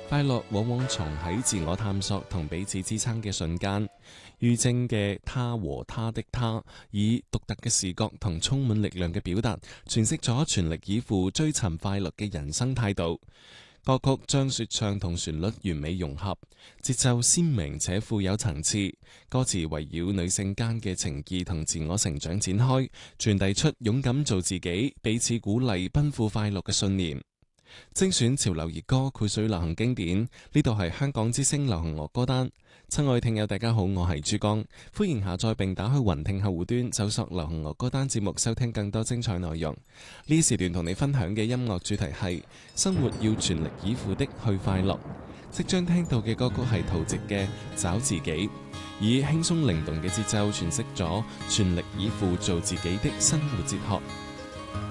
快樂往往藏喺自我探索同彼此支撐嘅瞬間。于正嘅他和他的他，以獨特嘅視覺同充滿力量嘅表達，詮釋咗全力以赴追尋快樂嘅人生態度。歌曲將說唱同旋律完美融合，節奏鮮明且富有層次。歌詞圍繞女性間嘅情義同自我成長展開，傳遞出勇敢做自己、彼此鼓勵、奔赴快樂嘅信念。精選潮流熱歌，膾水流行經典。呢度係香港之聲流行樂歌單。親愛聽友大家好，我係珠江，歡迎下載並打開雲聽客戶端，搜索流行樂歌單節目，收聽更多精彩內容。呢時段同你分享嘅音樂主題係生活要全力以赴的去快樂。即將聽到嘅歌曲係陶喆嘅找自己，以輕鬆靈動嘅節奏詮釋咗全力以赴做自己的生活哲學。